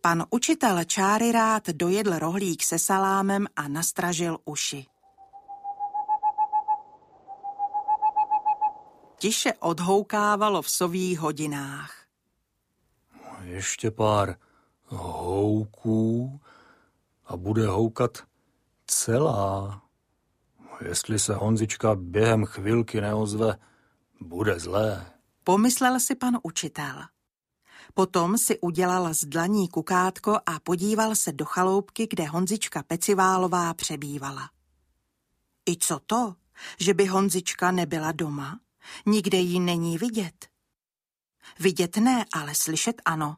Pan učitel čáry rád dojedl rohlík se salámem a nastražil uši. Tiše odhoukávalo v sových hodinách. Ještě pár houků a bude houkat celá. Jestli se Honzička během chvilky neozve, bude zlé. Pomyslel si pan učitel. Potom si udělal z dlaní kukátko a podíval se do chaloupky, kde Honzička Peciválová přebývala. I co to, že by Honzička nebyla doma? Nikde jí není vidět. Vidět ne, ale slyšet ano.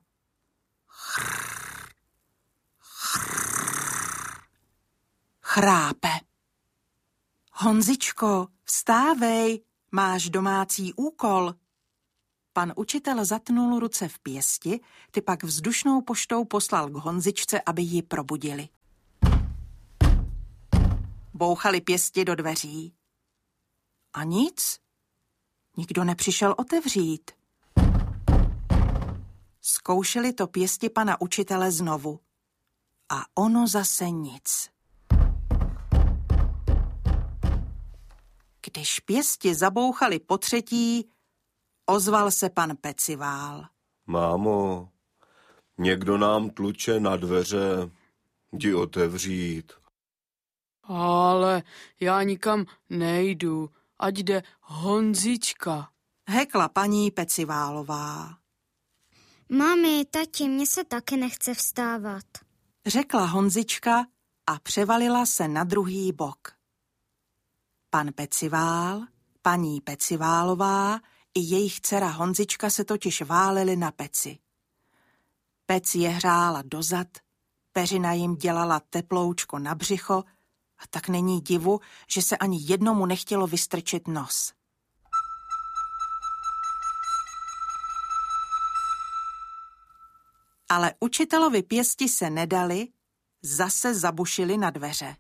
Chrápe. Honzičko, vstávej, máš domácí úkol. Pan učitel zatnul ruce v pěsti, ty pak vzdušnou poštou poslal k Honzičce, aby ji probudili. Bouchali pěsti do dveří. A nic. Nikdo nepřišel otevřít. Zkoušeli to pěsti pana učitele znovu. A ono zase nic. Když pěsti zabouchali potřetí, ozval se pan Pecivál. Mámo, někdo nám tluče na dveře, jdi otevřít. Ale já nikam nejdu, ať jde Honzička. Hekla paní Peciválová. Mami, tati, mně se taky nechce vstávat. Řekla Honzička a převalila se na druhý bok. Pan Pecivál, paní Peciválová i jejich dcera Honzička se totiž váleli na peci. Pec je hrála dozad, peřina jim dělala teploučko na břicho a tak není divu, že se ani jednomu nechtělo vystrčit nos. Ale učitelovi pěsti se nedali, zase zabušili na dveře.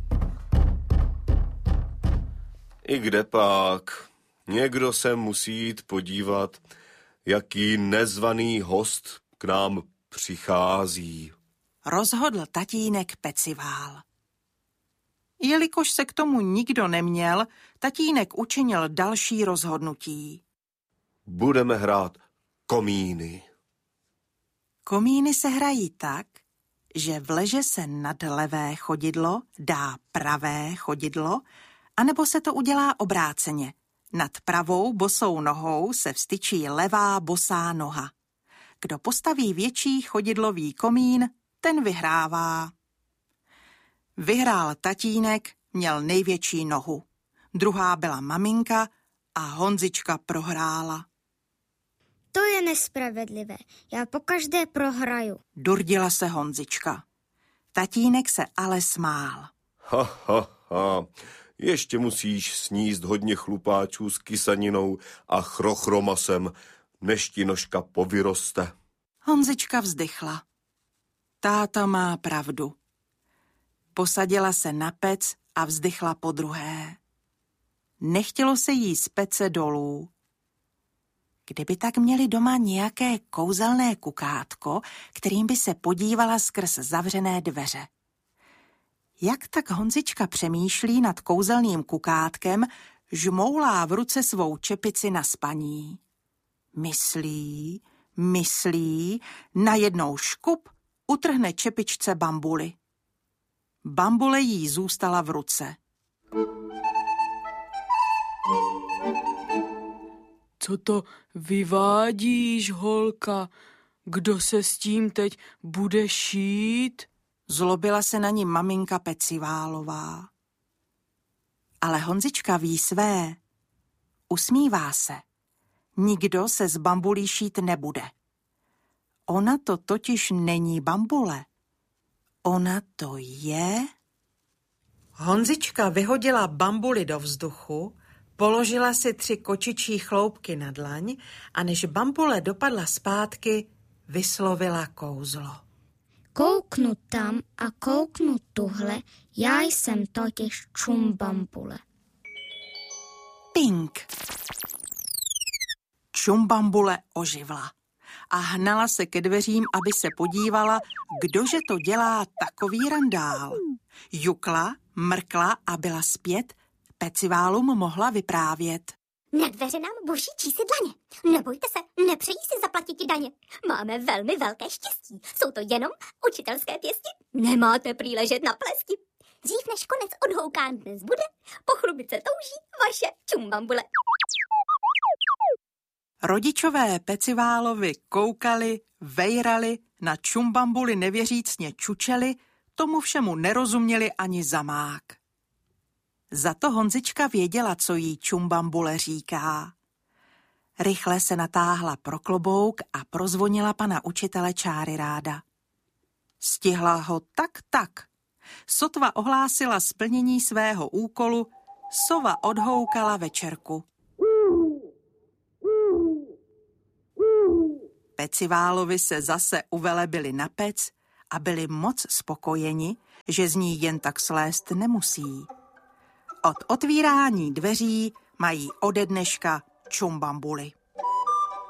I kde pak? Někdo se musí jít podívat, jaký nezvaný host k nám přichází. Rozhodl tatínek Pecivál. Jelikož se k tomu nikdo neměl, tatínek učinil další rozhodnutí. Budeme hrát komíny. Komíny se hrají tak, že vleže se nad levé chodidlo, dá pravé chodidlo, anebo se to udělá obráceně. Nad pravou bosou nohou se vstyčí levá bosá noha. Kdo postaví větší chodidlový komín, ten vyhrává. Vyhrál tatínek, měl největší nohu. Druhá byla maminka a Honzička prohrála. To je nespravedlivé. Já pokaždé prohraju. Durdila se Honzička. Tatínek se ale smál. Ha, ha, ha. Ještě musíš sníst hodně chlupáčů s kysaninou a chrochromasem, než ti nožka povyroste. Honzička vzdychla. Táta má pravdu. Posadila se na pec a vzdychla podruhé. Nechtělo se jí z pece dolů. Kdyby tak měli doma nějaké kouzelné kukátko, kterým by se podívala skrz zavřené dveře. Jak tak Honzička přemýšlí nad kouzelným kukátkem, žmoulá v ruce svou čepici na spaní. Myslí, najednou škup utrhne čepičce bambuly. Bambule jí zůstala v ruce. Co to vyvádíš, holka? Kdo se s tím teď bude šít? Zlobila se na ní maminka Peciválová. Ale Honzička ví své. Usmívá se. Nikdo se z bambulí šít nebude. Ona to totiž není bambule. Ona to je... Honzička vyhodila bambuli do vzduchu, položila si 3 kočičí chloupky na dlaň a než bambule dopadla zpátky, vyslovila kouzlo. Kouknu tam a kouknu tuhle, já jsem totiž Čumbambule. Pink! Čumbambule oživla a hnala se ke dveřím, aby se podívala, kdože to dělá takový randál. Jukla, mrkla a byla zpět, Peciválům mohla vyprávět. Na dveře nám buší si dlaně. Nebojte se, nepřejí si zaplatit daně. Máme velmi velké štěstí. Jsou to jenom učitelské pěsti. Nemáte prý ležet na plesti. Dřív než konec odhoukán dnes bude, pochlubit se touží vaše čumbambule. Rodičové Peciválovi koukali, vejrali, na čumbambuli nevěřícně čučeli, tomu všemu nerozuměli ani zamák. Za to Honzička věděla, co jí čumbambule říká. Rychle se natáhla pro klobouk a prozvonila pana učitele Čáry ráda. Stihla ho tak. Sotva ohlásila splnění svého úkolu, sova odhoukala večerku. Peciválovi se zase uvelebili na pec a byli moc spokojeni, že z ní jen tak slézt nemusí. Od otvírání dveří mají ode dneška čumbambuly.